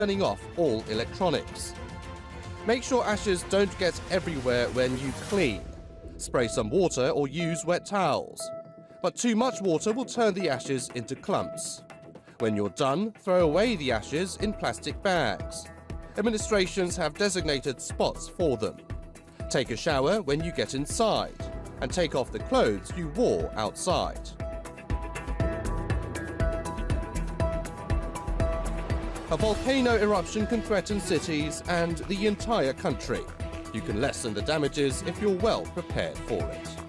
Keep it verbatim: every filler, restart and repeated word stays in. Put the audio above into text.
turning off all electronics. Make sure ashes don't get everywhere when you clean. Spray some water or use wet towels. But too much water will turn the ashes into clumps. When you're done, throw away the ashes in plastic bags. Administrations have designated spots for them. Take a shower when you get inside, and take off the clothes you wore outside. A volcano eruption can threaten cities and the entire country. You can lessen the damages if you're well prepared for it.